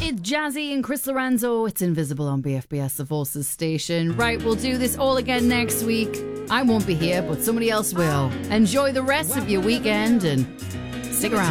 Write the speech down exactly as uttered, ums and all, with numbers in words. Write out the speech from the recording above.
It's Jazzy and Chris Lorenzo. It's Invisible on B F B S, the Forces station. Right, we'll do this all again next week. I won't be here, but somebody else will. Enjoy the rest of your weekend and stick around.